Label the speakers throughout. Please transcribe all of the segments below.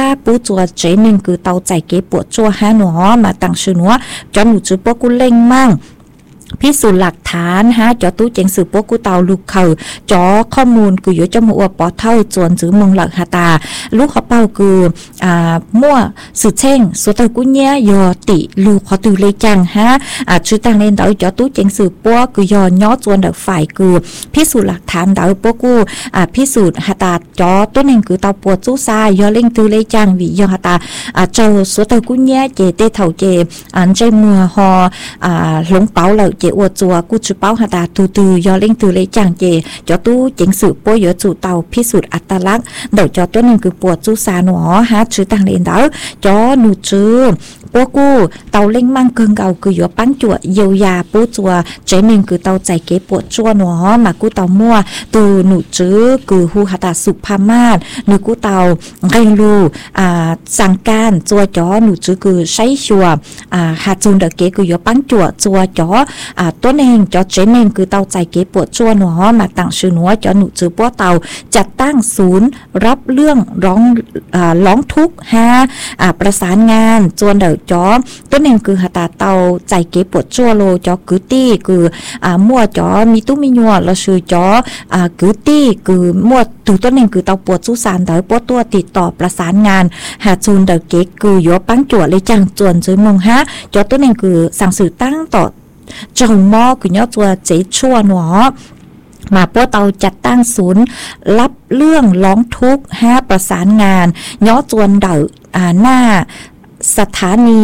Speaker 1: bố chùa chế nên cứ tàu chạy kế bộ chùa há nó mà tặng sự nó cho nụ chữ bố cú lên mangพิสูจน์หลักฐานฮะจอตู้เจงสืบพวกกูเตาลูกเขาจอข้อมูลคืออยู่จมูกปอเท่าจวนจื้อมงหลักหาตาลูกเขาเป้าคือมั่วสืบเช่งสุดท้ายกูเนี้ยยอติลูกเขาตื่นเลยจังฮะชื่อต่างเล่นเตาจอตู้เจงสืบพวกคือยอย่อจวนดักฝ่ายคือพิสูจน์หลักฐานเตาพวกกูพิสูจน์หาตาจอตัวหนึ่งคือเตาปวดจู้ซายอเล่งตื่นเลยจังวิยอหาตาเจ้าสุดท้ายกูเนี้ยเจเตเท่าเจใจมัวหอหลงเป้าเลยเจอวดจัวกูจะเป้าหาตาตูยอเล่งตือเลยจางเจจอตู้เจ๋งสืบป่วยยอจู่เตาพิสูจน์อัตลักษณ์เดี๋ยวจอตัวหนึ่งคือปวดจูซาหนอฮะชื่อต่างเล่นเด้อจอหนูจื้อพวกกูเตาเล่งมั่งเกิงเก่าคือยอปั้นจั่วเยียวยาปูจัวเจหนึ่งคือเตาใจเก๋ปวดจั่วหนอมากูเตามั่วตูหนูจื้อคือหูหาตาสุภามาศหนูกูเตาเรียนรู้สั่งการจัวจอหนูจื้อคือใช้ชัวหาจูนเด็กเก๋คือยอปั้นจั่วจัวจอตัวเองจอเจเองคือเตาใจเก๋ปวดจั่วหนอมาตั้งชื่อหนอจอหนูจื้อปัวเตาจัดตั้งศูนย์รับเรื่องร้องทุกข์ฮะประสานงานจวนเด็กจอตัวเองคือหาตาเตาใจเก๋ปวดจั่วโลจอคือตี้คือมั่วจอมีตุ้มีญัวเราชื่อจอคือตี้คือมั่วตัวเองคือเตาปวดสุสานเตาปวดตัวติดต่อประสานงานหาจูนเด็กเก๋คือยอปั้งจั่วเลยจังจวนจื้อมงฮะจอตัวเองคือสั่งสื่อตั้งต่อเจ้าหม้อคือย่อตัวเจ๊ชั่วหนอมาพวกเตาจัดตั้งศูนย์รับเรื่องร้องทุกข์หาประสานงานย่อจวนเดาหน้าสถานี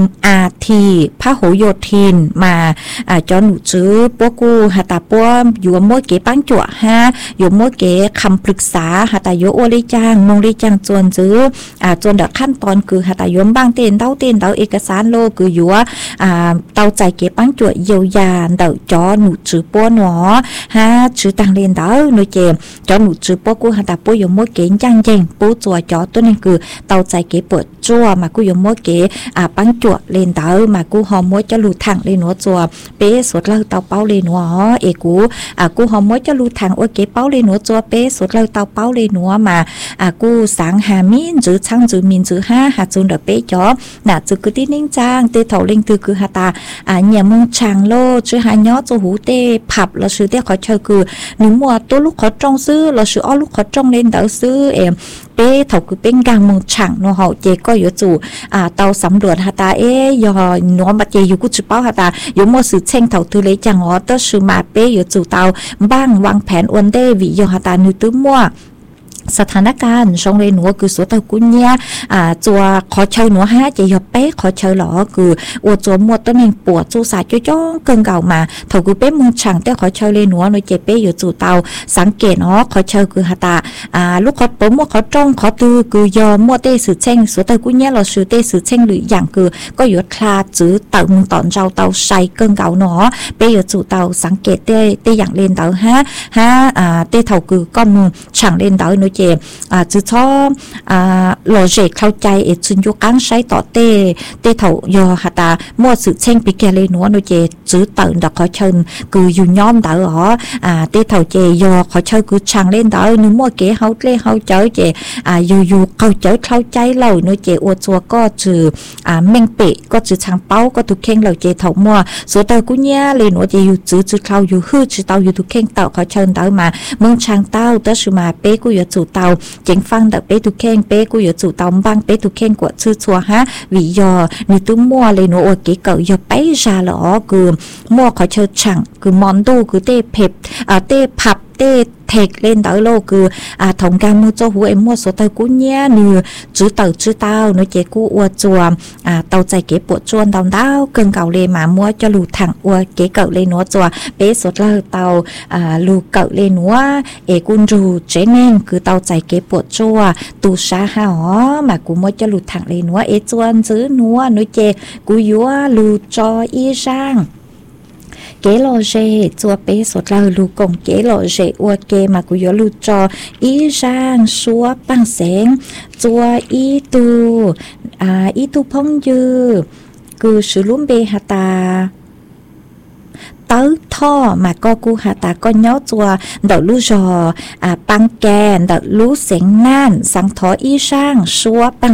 Speaker 1: MRT พหลโยธินมาจอหนูจื้อพวกกูหาตาป้วอยู่มั่วเก๋ปั้งจั่วฮะอยู่มั่วเก๋คำปรึกษาหาตาโยโอเลจางมงเลจางจวนจื้อจวนเดขั้นตอนคือหาตาโยมบ้างเต้นเต้าเอกสารโลคืออยู่เตาใจเก๋ปั้งจั่วเยียวยาเดาจอหนูจื้อป้วหนอฮะจื้อต่างเรียนเดาหนูเจจอหนูจื้อพวกกูหาตาป้วอยู่มั่วเก๋จังเจงปูจั่วจอตัวนี้คือเตาใจเก๋ปวดจั่วมากูอยู่มั่วเก๋ปั้งจั่วเลนเตอมากูหอมมวยจะรูทางเลนหัวจั่วเป๊สดเล่าเตาเป้าเลนหัวเอกูหอมมวยจะรูทางโอเก๋เป้าเลนหัวจั่วเป๊สดเล่าเตาเป้าเลนหัวมากูสังหามินจื้อช่างจื้อมินจื้อห้าหาจูนเดเป๊จ่อน่ะจื้อคือที่นิ่งจางเตเถาเลงตือคือหาตาเนี่ยมึงช่างโลจื้อหาย้อจูหูเตผับเราซื้อเตขอเชอคือหนูมัวตัวลูกขอจงซื้อเราซื้ออ้อลูกขอจงเลนเตอซื้อเอ็มเป้เถาคือเป็นกลางมึงช่างโนเฮาเจก็อยู่จู่เตาสำรวจหาตายอหนัวบัดเจอยู่กุจิเป้าหาตาอยู่มัวสื่อเช่งเถาตือเลยจังอ๋อเตอชื่อมาเป้อยู่จู่เตาบ้างวางแผนอวนเดวิยอหาตาหนูตื้อมัวสถานการณ์ชงเลยหนูคือสุดท้ายกุญแจจัวขอเชิญหนูฮะจะยอเป๊ะขอเชิญหรอคืออวดจัวหมดตัวเองปวดจูสายจ้องเกินเก่ามาถกูเป๊ะมึงช่างแต่ขอเชิญเลยหนูหนูเจ็บเป๊ะอยู่จู่เตาสังเกตขอเชิญคือหาตาลูกขอปมขอจ้องขอตือคือยอมวดเตสื่อเช่งสุดท้ายกุญแจเราสื่อเตสื่อเช่งหรืออย่างคือก็อยู่คลาจื้อเต่ามึงตอนเจ้าเตาใส่เกินเก่าหนอเป๊ะอยู่จู่เตาสังเกตเตอย่างเล่นเตาฮะเตเถาคือก็มึงช่างเล่นเตาหนูเจ็บจื้อชอบโลเจเข้าใจจุนยุกังใช้ต่อเตเถายอหาตามั่วสื่อเช่งปีแกเลยนัวโนเจจื้อเต่าดอกขอเชิญคืออยู่ย้อมเต่าอ๋อเตเถาเจยอขอเชิญคือช่างเล่นเต่านึกมั่วเก๋เฮาเล่เฮาเจ้าเจอยู่เข้าเจ้าเข้าใจเราโนเจอวดจัวก็จื้อเม่งเปะก็จื้อช่างเป้าก็ถูกเข่งเราเจเถามั่วสุดเต่ากุญแจเลยนัวเจอยู่จื้อเข้าอยู่ฮื้อจื้อเต่าอยู่ถูกเข่งเต่าขอเชิญเต่ามาเมืองช่างเต่าเตชื่อมาเป้กูอยู่จู่เต่าเจ๋งฟังดักเป๊ะทุกเข่งเป๊ะกูอยู่จู่ตอมบังเป๊ะทุกเข่งกว่าชื่อชัวฮะวิยอนี่ตุ้มมัวเลยหนูโอเก๋เก่ายอเป๊ะจาหรอคือมัวขอเชิญช่างคือมอนดูคือเต้เพ็บเต้ผับเต้เทกเล่นเต๋อโลคือถงการมือโจหัวมัวสดเต๋อกูเนี่ยเนื้อจื้อเต๋าเนื้อเจกูอวดจัวเต๋าใจเก๋ปวดจวนดำดาวเกินเก่าเลยมามัวจะลูถังอวดเก๋เก่าเลยนัวจัวเป๊ะสดเลยเต๋าลูเก่าเลยนัวกุนรูเจเน่งคือเต๋าใจเก๋ปวดจัวตูชาหาอ๋อมากูมัวจะลูถังเลยนัวจวนจื้อนัวเนื้อเจกูยัวลูจออีช่างเกลอเจจัวเป๊ะสดเราลูกงเกลอเจอวดเกมากุยลูจออีจางชัวปังเสงจัวอีตูพงยือคือสุลุมเบหตาเต้าท่อมาก็กูหาตาก็เนาะจัวเดาลูจอปังแกนเดาลูเสงน่านสังทออีช่างชัวปัง